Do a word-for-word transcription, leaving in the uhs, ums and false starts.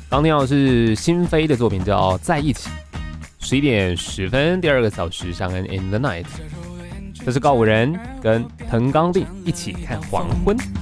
刚听到的是新飞的作品叫《在一起》，十一点十分，第二个小时上恩 In the Night， 这是告五人跟藤冈靛一起看黄昏。